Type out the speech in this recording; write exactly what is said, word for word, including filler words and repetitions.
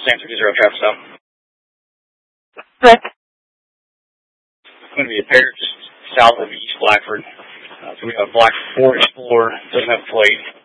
San Francisco Zero traffic stop. Correct. It's going to be a pair just south of East Blackford. Uh, so we have a black Ford Explorer, doesn't have a plate.